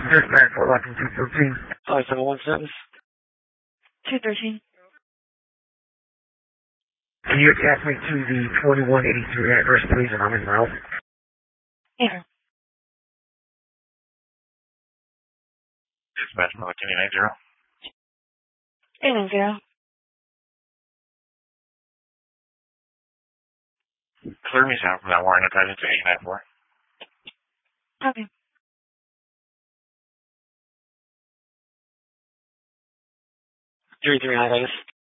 Dispatch for Locking 213. 5717. 213. Can you attach me to the 4183 address, please, and I'm in route? Yeah. Dispatch for Locking 890. 890. Clear me sound from that warrant attachment to 894. Okay. 33 High Vegas.